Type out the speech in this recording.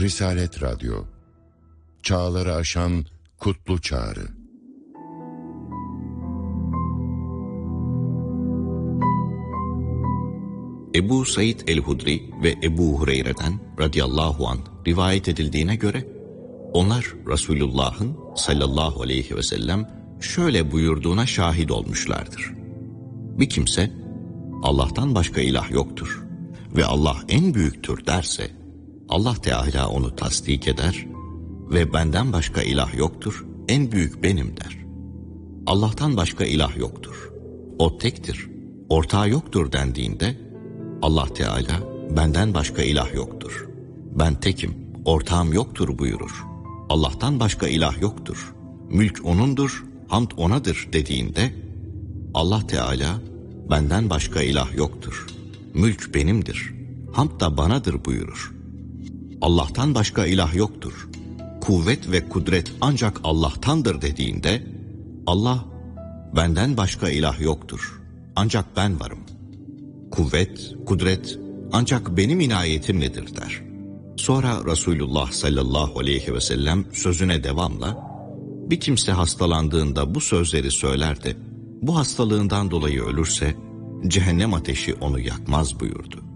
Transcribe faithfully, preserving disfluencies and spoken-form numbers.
Risalet Radyo, çağları aşan kutlu çağrı. Ebu Said el-Hudri ve Ebu Hureyre'den radıyallahu anh rivayet edildiğine göre, onlar Resulullah'ın sallallahu aleyhi ve sellem şöyle buyurduğuna şahit olmuşlardır. Bir kimse, Allah'tan başka ilah yoktur ve Allah en büyüktür derse, Allah Teala onu tasdik eder ve benden başka ilah yoktur, en büyük benim der. Allah'tan başka ilah yoktur, o tektir, ortağı yoktur dendiğinde, Allah Teala benden başka ilah yoktur, ben tekim, ortağım yoktur buyurur. Allah'tan başka ilah yoktur, mülk O'nundur, hamd O'nadır dediğinde, Allah Teala benden başka ilah yoktur, mülk benimdir, hamd da banadır buyurur. Allah'tan başka ilah yoktur, kuvvet ve kudret ancak Allah'tandır dediğinde, Allah benden başka ilah yoktur, ancak ben varım. Kuvvet, kudret ancak benim inayetimledir der. Sonra Resulullah sallallahu aleyhi ve sellem sözüne devamla, bir kimse hastalandığında bu sözleri söyler de bu hastalığından dolayı ölürse cehennem ateşi onu yakmaz buyurdu.